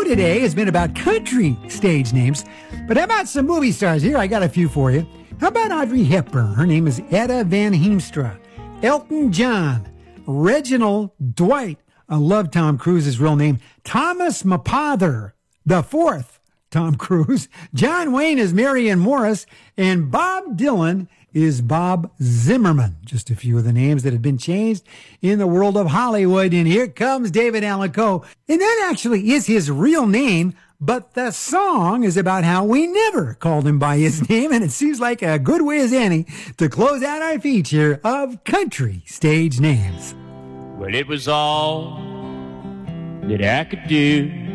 today has been about country stage names, but how about some movie stars? Here, I got a few for you. How about Audrey Hepburn? Her name is Etta Van Heemstra. Elton John. Reginald Dwight. I love Tom Cruise's real name. Thomas Mapother, the fourth Tom Cruise. John Wayne is Marion Morris. And Bob Dylan is Bob Zimmerman. Just a few of the names that have been changed in the world of Hollywood. And here comes David Allan Coe. And that actually is his real name, but the song is about how we never called him by his name. And it seems like a good way as any to close out our feature of country stage names. Well, it was all that I could do